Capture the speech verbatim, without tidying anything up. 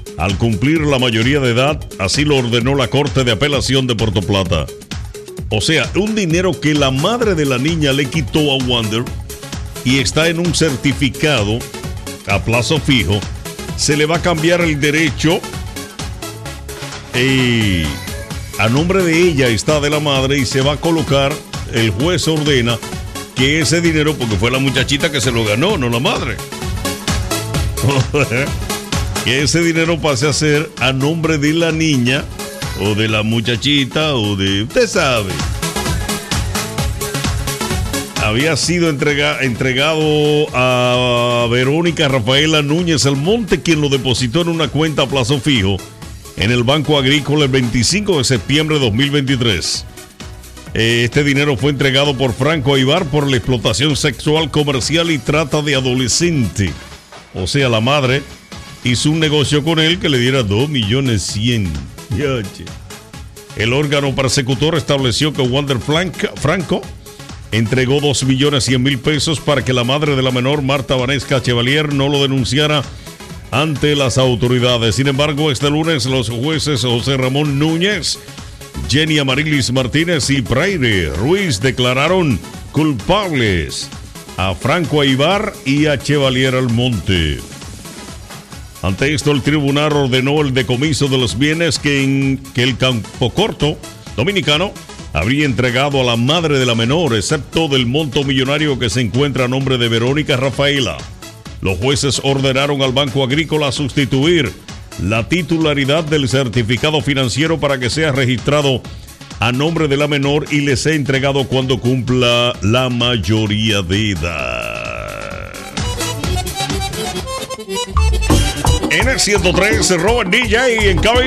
al cumplir la mayoría de edad, así lo ordenó la Corte de Apelación de Puerto Plata. O sea, un dinero que la madre de la niña le quitó a Wander y está en un certificado a plazo fijo, se le va a cambiar el derecho eh, a nombre de ella, está de la madre, y se va a colocar, el juez ordena que ese dinero, porque fue la muchachita que se lo ganó, no la madre, que ese dinero pase a ser a nombre de la niña o de la muchachita o de, usted sabe. Había sido entrega, entregado a Verónica Rafaela Núñez Almonte, quien lo depositó en una cuenta a plazo fijo en el Banco Agrícola el veinticinco de septiembre de dos mil veintitrés. Este dinero fue entregado por Franco Aybar por la explotación sexual, comercial y trata de adolescente. O sea, la madre hizo un negocio con él que le diera dos millones cien. El órgano persecutor estableció que Wander Franco entregó dos millones cien mil pesos para que la madre de la menor, Marta Vanesca Chevalier, no lo denunciara ante las autoridades. Sin embargo, este lunes los jueces José Ramón Núñez, Jenny Amarilis Martínez y Praire Ruiz declararon culpables a Franco Aybar y a Chevalier Almonte. Ante esto, el tribunal ordenó el decomiso de los bienes que, en, que el Campocorto dominicano habría entregado a la madre de la menor, excepto del monto millonario que se encuentra a nombre de Verónica Rafaela. Los jueces ordenaron al Banco Agrícola sustituir la titularidad del certificado financiero para que sea registrado a nombre de la menor y le sea entregado cuando cumpla la mayoría de edad. En el ciento tres, Robert D J en cabina.